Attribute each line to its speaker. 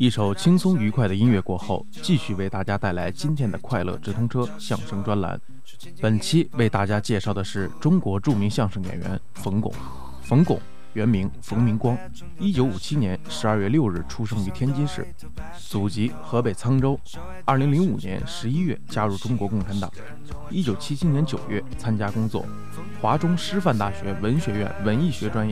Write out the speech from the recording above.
Speaker 1: 一首轻松愉快的音乐过后，继续为大家带来今天的快乐直通车相声专栏。本期为大家介绍的是中国著名相声演员冯巩。冯巩原名冯明光，1957年12月6日出生于天津市，祖籍河北沧州。2005年11月加入中国共产党。1977年9月参加工作，华中师范大学文学院文艺学专业